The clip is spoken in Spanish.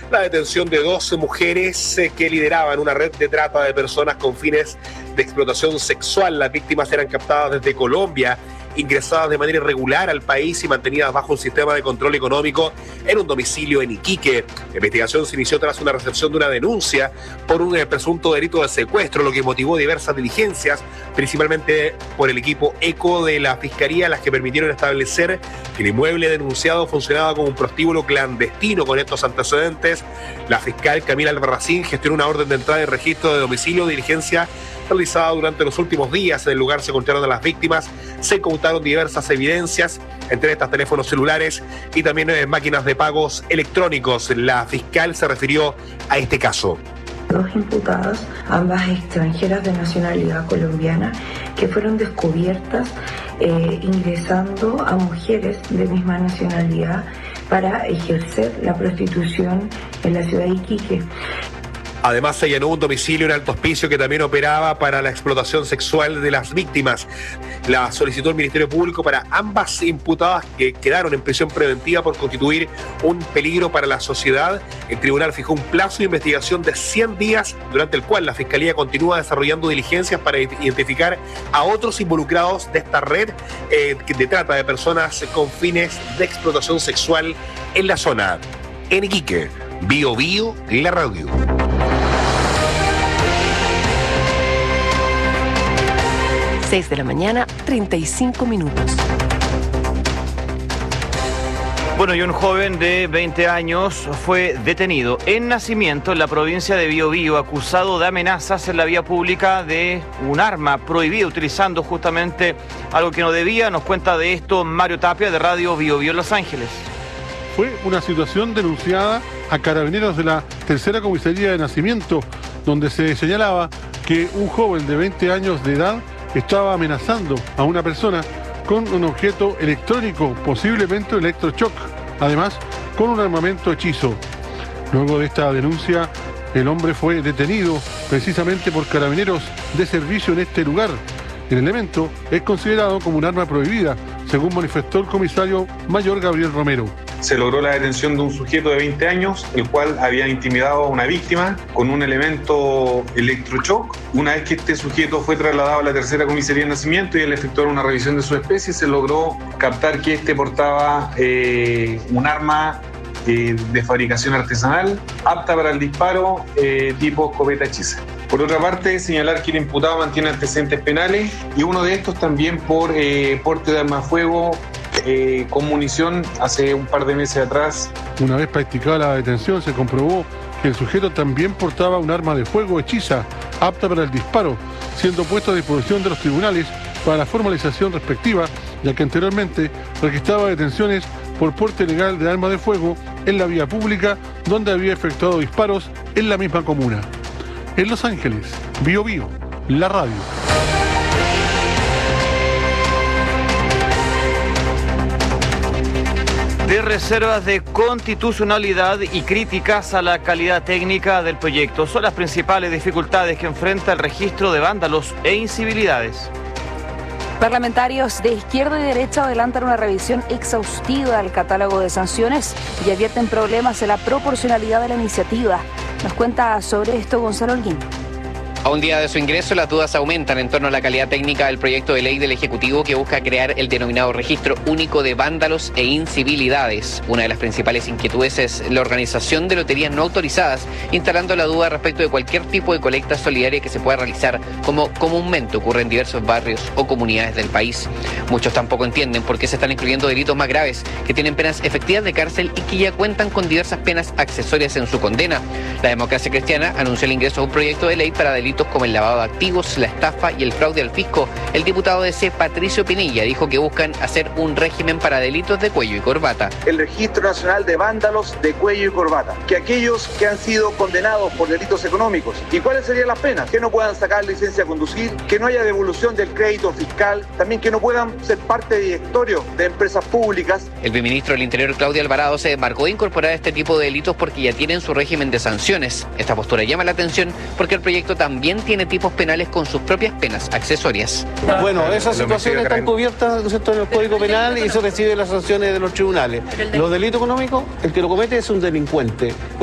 la detención de 12 mujeres que lideraban una red de trata de personas con fines de explotación sexual. Las víctimas eran captadas desde Colombia, ingresadas de manera irregular al país y mantenidas bajo un sistema de control económico en un domicilio en Iquique. La investigación se inició tras una recepción de una denuncia por un presunto delito de secuestro, lo que motivó diversas diligencias, principalmente por el equipo ECO de la Fiscalía, las que permitieron establecer que el inmueble denunciado funcionaba como un prostíbulo clandestino. Con estos antecedentes, la fiscal Camila Albarracín gestionó una orden de entrada y registro de domicilio, diligencia realizada durante los últimos días. En el lugar se encontraron a las víctimas, se incautaron diversas evidencias, entre estas teléfonos celulares y también máquinas de pagos electrónicos. La fiscal se refirió a este caso. Dos imputadas, ambas extranjeras de nacionalidad colombiana, que fueron descubiertas ingresando a mujeres de misma nacionalidad para ejercer la prostitución en la ciudad de Iquique. Además, se allanó un domicilio en Alto Hospicio que también operaba para la explotación sexual de las víctimas. La solicitó el Ministerio Público para ambas imputadas que quedaron en prisión preventiva por constituir un peligro para la sociedad. El tribunal fijó un plazo de investigación de 100 días, durante el cual la Fiscalía continúa desarrollando diligencias para identificar a otros involucrados de esta red de trata de personas con fines de explotación sexual en la zona. En Iquique, Bio Bio, la radio. 6 de la mañana, 35 minutos. Bueno, y un joven de 20 años fue detenido en Nacimiento, en la provincia de Biobío, acusado de amenazas en la vía pública de un arma prohibida, utilizando justamente algo que no debía. Nos cuenta de esto Mario Tapia, de Radio Biobío en Los Ángeles. Fue una situación denunciada a carabineros de la tercera comisaría de Nacimiento, donde se señalaba que un joven de 20 años de edad estaba amenazando a una persona con un objeto electrónico, posiblemente electroshock, además con un armamento hechizo. Luego de esta denuncia, el hombre fue detenido precisamente por carabineros de servicio en este lugar. El elemento es considerado como un arma prohibida, según manifestó el comisario mayor Gabriel Romero. Se logró la detención de un sujeto de 20 años, el cual había intimidado a una víctima con un elemento electroshock. Una vez que este sujeto fue trasladado a la tercera comisaría de Nacimiento y al efectuar una revisión de su especie, se logró captar que este portaba un arma de fabricación artesanal, apta para el disparo, tipo escopeta hechiza. Por otra parte, señalar que el imputado mantiene antecedentes penales y uno de estos también por porte de arma de fuego con munición hace un par de meses atrás. Una vez practicada la detención, se comprobó que el sujeto también portaba un arma de fuego hechiza, apta para el disparo, siendo puesto a disposición de los tribunales para la formalización respectiva, ya que anteriormente registraba detenciones por porte ilegal de arma de fuego en la vía pública, donde había efectuado disparos en la misma comuna. En Los Ángeles, Biobío, la radio. De reservas de constitucionalidad y críticas a la calidad técnica del proyecto son las principales dificultades que enfrenta el registro de vándalos e incivilidades. Parlamentarios de izquierda y derecha adelantan una revisión exhaustiva del catálogo de sanciones y advierten problemas en la proporcionalidad de la iniciativa. Nos cuenta sobre esto Gonzalo Holguín. A un día de su ingreso, las dudas aumentan en torno a la calidad técnica del proyecto de ley del Ejecutivo que busca crear el denominado Registro Único de Vándalos e Incivilidades. Una de las principales inquietudes es la organización de loterías no autorizadas, instalando la duda respecto de cualquier tipo de colecta solidaria que se pueda realizar, como comúnmente ocurre en diversos barrios o comunidades del país. Muchos tampoco entienden por qué se están incluyendo delitos más graves, que tienen penas efectivas de cárcel y que ya cuentan con diversas penas accesorias en su condena. La Democracia Cristiana anunció el ingreso de un proyecto de ley para delitos como el lavado de activos, la estafa y el fraude al fisco. El diputado de C, Patricio Pinilla, dijo que buscan hacer un régimen para delitos de cuello y corbata. El Registro Nacional de Vándalos de Cuello y Corbata. Que aquellos que han sido condenados por delitos económicos. ¿Y cuáles serían las penas? Que no puedan sacar licencia a conducir, que no haya devolución del crédito fiscal, también que no puedan ser parte de directorio de empresas públicas. El viceministro del Interior, Claudio Alvarado, se desmarcó de incorporar este tipo de delitos porque ya tienen su régimen de sanciones. Esta postura llama la atención porque el proyecto también tiene tipos penales con sus propias penas accesorias. Bueno, esas situaciones están cubiertas, ¿no es cierto?, en el Código Penal y se reciben las sanciones de los tribunales. Los delitos económicos, el que lo comete es un delincuente.